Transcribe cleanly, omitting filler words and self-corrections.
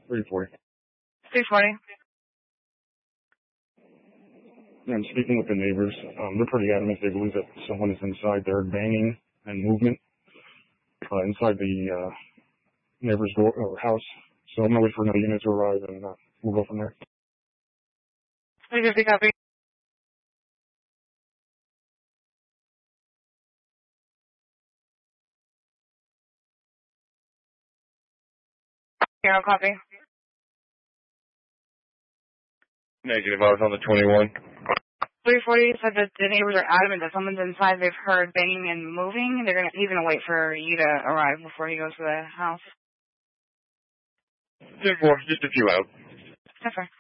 340. 340. I'm speaking with the neighbors. They're pretty adamant. They believe that someone is inside there banging and movement inside the neighbor's door or house. So I'm going to wait for another unit to arrive, and we'll go from there. 350 copy. Zero copy. Negative, I was on the 21. 340 said that the neighbors are adamant that someone's inside. They've heard banging and moving. He's gonna wait for you to arrive before he goes to the house. 10-4, just a few out. 10-4.